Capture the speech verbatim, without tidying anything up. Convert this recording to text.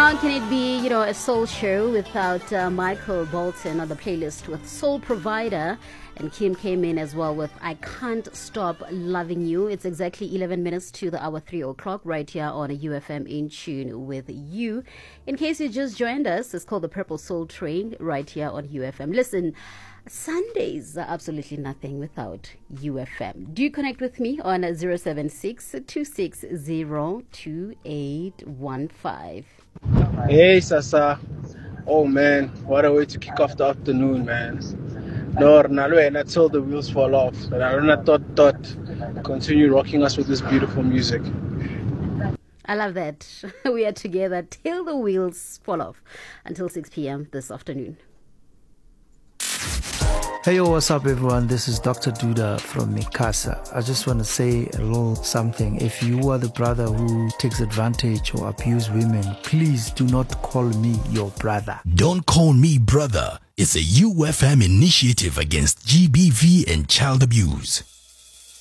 How can it be, you know, a soul show without uh, Michael Bolton on the playlist with Soul Provider? And Kim came in as well with I Can't Stop Loving You. It's exactly eleven minutes to the hour three o'clock right here on a U F M In Tune with you. In case you just joined us, it's called the Purple Soul Train right here on U F M. Listen, Sundays are absolutely nothing without U F M. Do you connect with me on zero seven six, two six zero, two eight one five? Hey, Sasa. Oh, man. What a way to kick off the afternoon, man. No, Nalwe, until the wheels fall off. But I don't thought, thought, continue rocking us with this beautiful music. I love that. We are together till the wheels fall off until six p.m. this afternoon. Hey, yo, what's up, everyone? This is Doctor Duda from Mikasa. I just want to say a little something. If you are the brother who takes advantage or abuse women, please do not call me your brother. Don't call me brother. It's a U F M initiative against G B V and child abuse.